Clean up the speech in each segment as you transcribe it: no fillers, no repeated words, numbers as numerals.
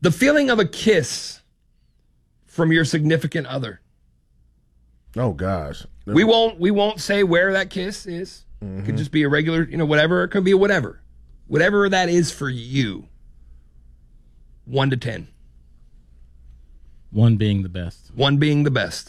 The feeling of a kiss from your significant other. Oh gosh. We won't say where that kiss is. It could just be a regular, whatever. It could be a whatever. Whatever that is for you. 1 to 10. 1 being the best. 1 being the best.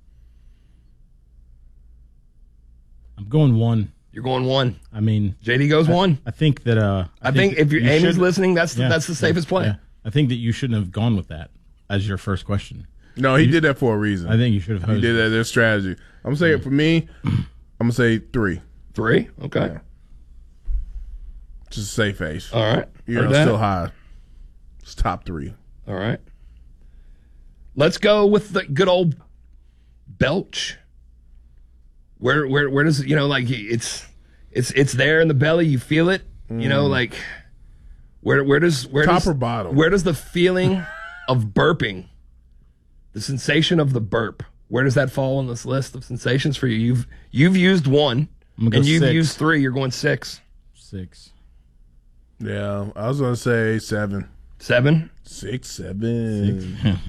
I'm going 1. You're going 1. I mean, JD goes 1. I think that. I think if Amy's listening, that's the safest play. Yeah. I think that you shouldn't have gone with that as your first question. No, he did that for a reason. I think you should have. He did that. Their strategy. I'm gonna say it for me. I'm gonna say 3. 3. Okay. Yeah. Just a safe face. All right. Still high. It's top 3. All right. Let's go with the good old belch. Where does it's there in the belly, you feel it, like where does top or bottom? Where does the feeling of burping, the sensation of the burp, where does that fall on this list of sensations for you? You've used 1 and you've 6. used 3, you're going 6. 6. Yeah, I was gonna say 7. 7? 6, 7.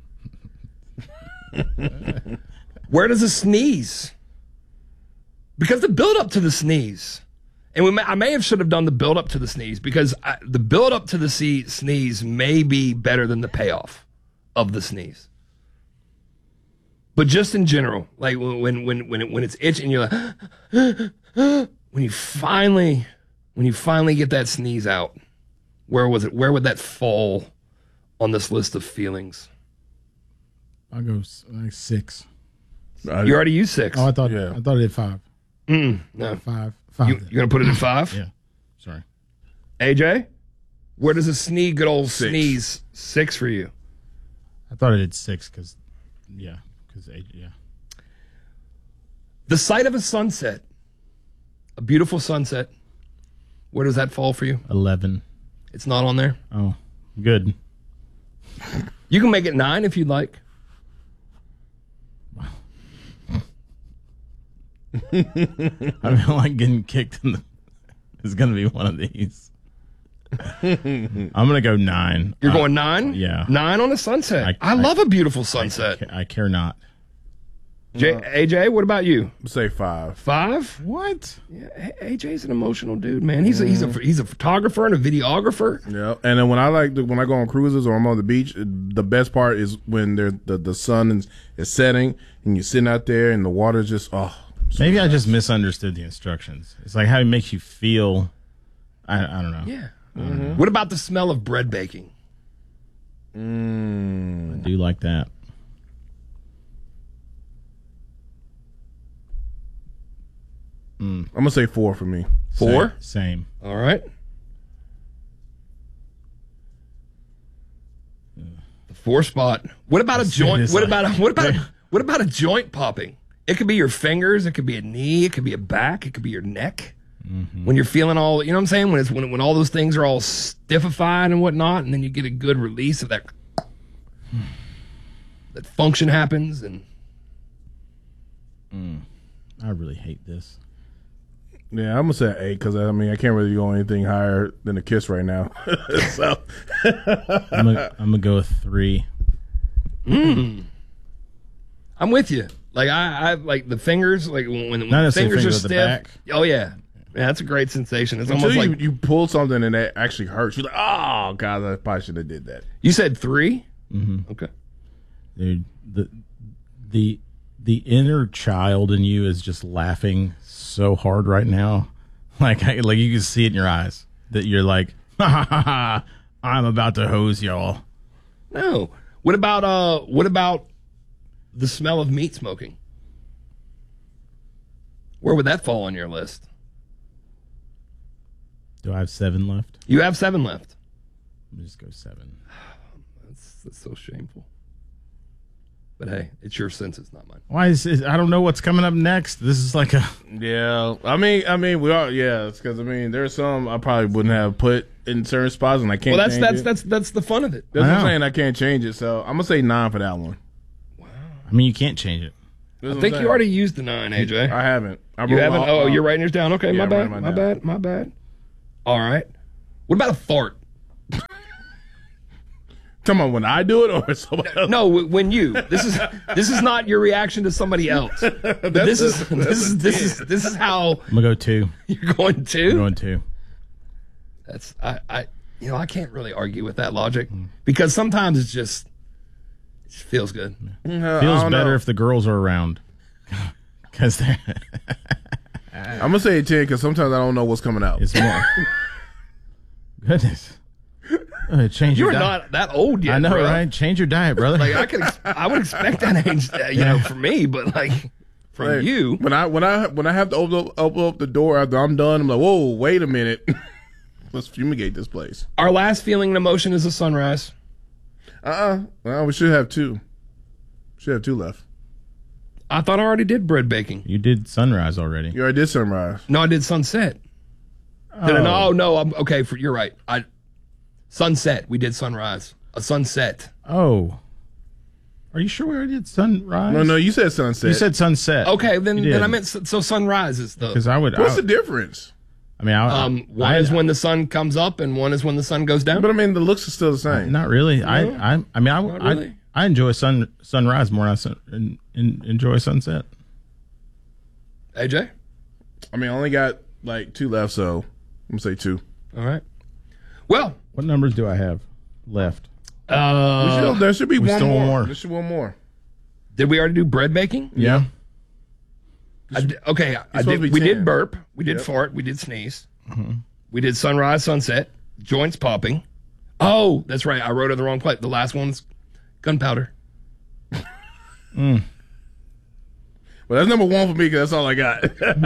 Where does a sneeze? Because the build up to the sneeze, and I may have should have done the build up to the sneeze because the build up to the sneeze may be better than the payoff of the sneeze. But just in general, like when it's itching, you're like, when you finally get that sneeze out, where was it? Where would that fall on this list of feelings? I'll go like 6. You already used 6. Oh, I thought it did 5. No. 5. You're going to put it at 5? Yeah. Sorry. AJ, where does a good old 6. sneeze 6 for you? I thought it did 6 because. The sight of a sunset, a beautiful sunset, where does that fall for you? 11. It's not on there? Oh, good. You can make it 9 if you'd like. I feel like getting kicked is going to be one of these. I'm going to go 9. You're going 9? Yeah. 9 on a sunset. I love a beautiful sunset. I care not. AJ, what about you? Say 5. 5? What? Yeah, AJ's an emotional dude, man. He's a photographer and a videographer. Yeah, and then when I go on cruises or I'm on the beach, the best part is when the sun is setting and you're sitting out there and the water's just Maybe I just misunderstood the instructions. It's like how it makes you feel. I don't know. Yeah. Mm-hmm. What about the smell of bread baking? I do like that. I'm gonna say 4 for me. 4? Same. All right. The 4 spot. What about a joint? What about a joint popping? It could be your fingers. It could be a knee. It could be a back. It could be your neck. Mm-hmm. When you're feeling all, you know what I'm saying? When all those things are all stiffified and whatnot, and then you get a good release of that function happens. And I really hate this. Yeah, I'm gonna say 8 because I can't really go anything higher than a kiss right now. So I'm gonna go with 3. I'm with you. Like I like the fingers. Like when the fingers are stiff. Back. Oh yeah, that's a great sensation. It's until almost like you pull something and it actually hurts. You're like, oh god, I probably should have did that. You said 3. Mm-hmm. Okay, dude. The inner child in you is just laughing so hard right now, like you can see it in your eyes that you're like, ha ha ha ha, I'm about to hose y'all. No. What about the smell of meat smoking? Where would that fall on your list? Do I have 7 left? You have 7 left. Let me just go 7. That's so shameful. But hey, it's your senses, not mine. Why I don't know what's coming up next. This is like a I mean we are it's because there's some I probably wouldn't have put in certain spots and I can't. Well, that's the fun of it. That's what I'm saying. I can't change it, so I'm gonna say 9 for that one. Wow. I mean, you can't change it. I think you already used the 9, AJ. I haven't. You haven't? Oh, you're writing yours down. Okay, yeah, my bad. All right. What about a fart? Come on, when I do it or somebody else? No, when you. This is not your reaction to somebody else. This is how I'm gonna go 2. you're going to. I'm going 2. That's I can't really argue with that logic because sometimes it just feels good. Feels better if the girls are around. Because I'm gonna say 10 because sometimes I don't know what's coming out. it's more. Goodness. Change your You're diet. not that old yet. I know, bro. right? Change your diet, brother. Like I would expect that age, for me, but like from Like, you. when I have to open up the door after I'm done, I'm like, whoa, wait a minute. Let's fumigate this place. Our last feeling and emotion is a sunrise. Well, we should have 2. Should have 2 left. I thought I already did bread baking. You did sunrise already. You already did sunrise. No, I did sunset. Oh. No, I'm okay. You're right. Sunset. We did sunrise. A sunset. Oh. Are you sure we already did sunrise? No, you said sunset. You said sunset. Okay, then You did. I meant so sunrise is the. Because I would. What's the difference? I mean, one is when the sun comes up and one is when the sun goes down. But I mean, the looks are still the same. Not really. I mean, Not really? I enjoy sunrise more than enjoy sunset. AJ. I mean, I only got like 2 left, so I'm gonna say 2. All right. Well, What numbers do I have left? There should be one still more. one more. There should be one more. did we already do bread baking? Yeah. Okay, I supposed to did. be We 10. did burp. We did Yep. fart. We did sneeze. We did sunrise, sunset, joints popping. Oh, that's right. I wrote in the wrong place. The last one's gunpowder. Well, that's number 1 for me because that's all I got.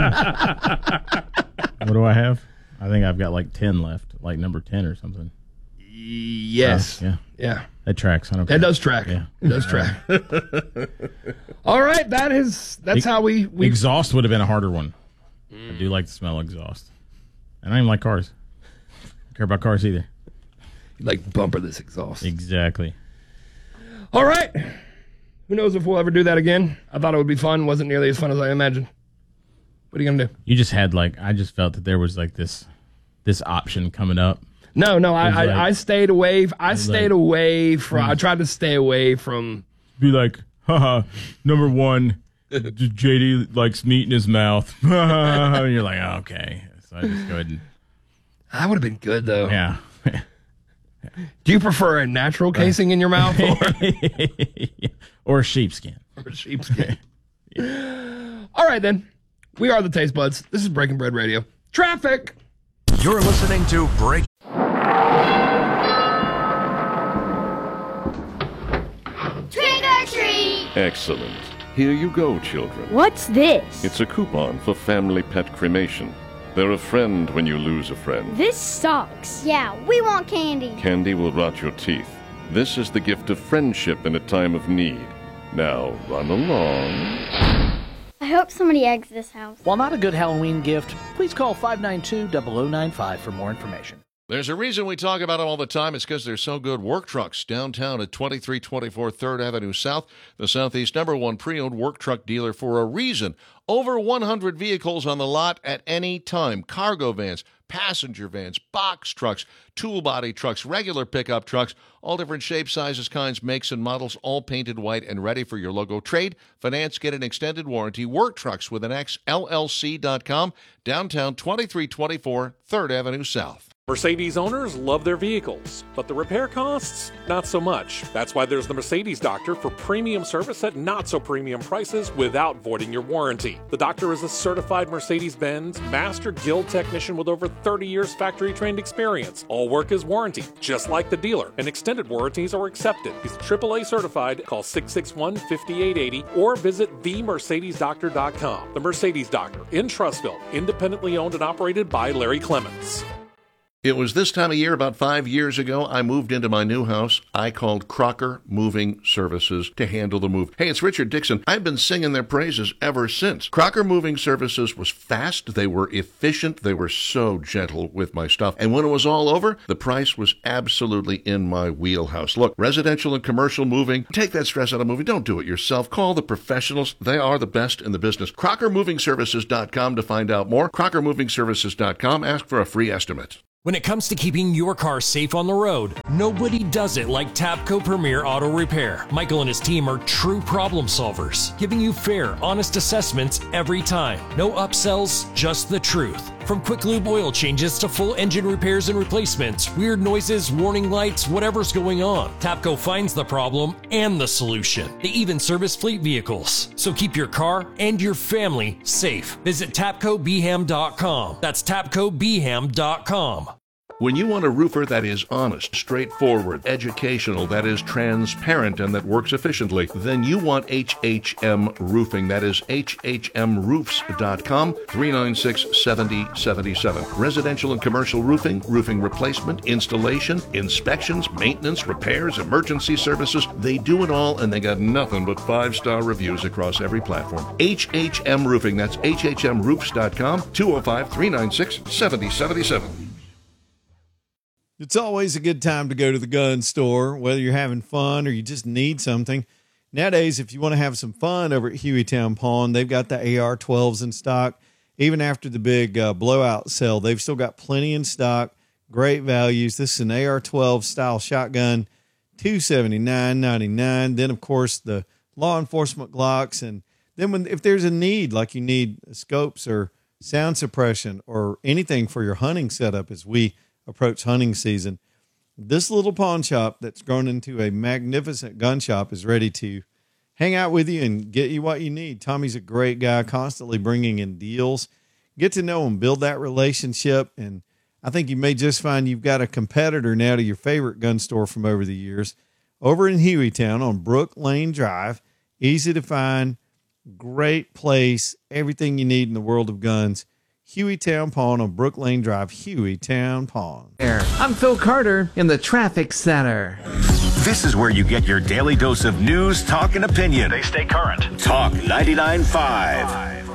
What do I have? I think I've got like 10 left, like number 10 or something. Yes. Yeah. Yeah. That tracks. I don't care. That does track. Yeah. It does track. All right. That's how we Exhaust would have been a harder one. I do like the smell of exhaust. And I don't even like cars. Don't care about cars either. like bumper this exhaust. Exactly. All right. Who knows if we'll ever do that again? I thought it would be fun. Wasn't nearly as fun as I imagined. What are you gonna do? You just had I just felt that there was like this option coming up. No. I stayed away. I Mm. tried to stay away from. Be like, haha, number 1, JD likes meat in his mouth. And you're like, oh, okay. So I just go ahead and, That would have been good though. yeah. Do you prefer a natural casing in your mouth Or sheepskin. or sheepskin? All right then. We are the Taste Buds. This is Breaking Bread Radio. Traffic. You're listening to Break. Trick or treat! Excellent. Here you go, children. What's this? It's a coupon for family pet cremation. They're a friend when you lose a friend. This sucks. Yeah, we want candy. Candy will rot your teeth. This is the gift of friendship in a time of need. Now, run along. I hope somebody eggs this house. While not a good Halloween gift, please call 592-0095 for more information. There's a reason we talk about them all the time. It's because they're so good. Work Trucks, downtown at 2324 3rd Avenue South, the Southeast #1 pre-owned work truck dealer for a reason. Over 100 vehicles on the lot at any time. Cargo vans, passenger vans, box trucks, tool body trucks, regular pickup trucks, all different shapes, sizes, kinds, makes, and models, all painted white and ready for your logo. Trade, finance, get an extended warranty. Work Trucks with an X, LLC.com, downtown 2324 3rd Avenue South. Mercedes owners love their vehicles, but the repair costs, not so much. That's why there's the Mercedes Doctor for premium service at not so premium prices without voiding your warranty. The doctor is a certified Mercedes-Benz Master Guild technician with over 30 years factory trained experience. All work is warranted, just like the dealer, and extended warranties are accepted. He's AAA certified. Call 661-5880 or visit themercedesdoctor.com. The Mercedes Doctor in Trussville, independently owned and operated by Larry Clements. It was this time of year, about 5 years ago, I moved into my new house. I called Crocker Moving Services to handle the move. Hey, it's Richard Dixon. I've been singing their praises ever since. Crocker Moving Services was fast. They were efficient. They were so gentle with my stuff. And when it was all over, the price was absolutely in my wheelhouse. Look, residential and commercial moving, take that stress out of moving. Don't do it yourself. Call the professionals. They are the best in the business. CrockerMovingServices.com to find out more. CrockerMovingServices.com. Ask for a free estimate. When it comes to keeping your car safe on the road, nobody does it like Tapco Premier Auto Repair. Michael and his team are true problem solvers, giving you fair, honest assessments every time. No upsells, just the truth. From quick lube oil changes to full engine repairs and replacements, weird noises, warning lights, whatever's going on, Tapco finds the problem and the solution. They even service fleet vehicles. So keep your car and your family safe. Visit TapcoBeham.com. That's TapcoBeham.com. When you want a roofer that is honest, straightforward, educational, that is transparent, and that works efficiently, then you want HHM Roofing. That is HHMRoofs.com, 396-7077. Residential and commercial roofing, roofing replacement, installation, inspections, maintenance, repairs, emergency services. They do it all, and they got nothing but 5-star reviews across every platform. HHM Roofing. That's HHMRoofs.com, 205-396-7077. It's always a good time to go to the gun store, whether you're having fun or you just need something. Nowadays, if you want to have some fun over at Hueytown Pawn, they've got the AR-12s in stock. Even after the big blowout sale, they've still got plenty in stock. Great values. This is an AR-12 style shotgun, $279.99. Then, of course, the law enforcement Glocks. And then if there's a need, like you need scopes or sound suppression or anything for your hunting setup as we approach hunting season, this little pawn shop that's grown into a magnificent gun shop is ready to hang out with you and get you what you need. Tommy's a great guy, constantly bringing in deals. Get to know him, build that relationship, and I think you may just find you've got a competitor now to your favorite gun store from over the years. Over in Hueytown on Brook Lane Drive, easy to find, great place, everything you need in the world of guns. Hueytown Pawn on Brook Lane Drive, Hueytown Pawn. I'm Phil Carter in the Traffic Center. This is where you get your daily dose of news, talk, and opinion. They stay current. Talk 99.5.